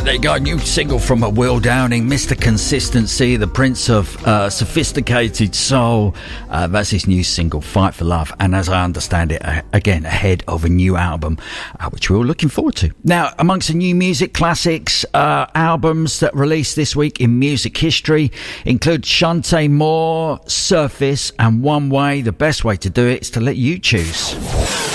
There you go, a new single from Will Downing, Mr. Consistency, the Prince of Sophisticated Soul. That's his new single, Fight for Love, and as I understand it, again, ahead of a new album, which we're all looking forward to. Now, amongst the new music classics, albums that released this week in music history include Shantae Moore, Surface, and One Way. The best way to do it is to let you choose.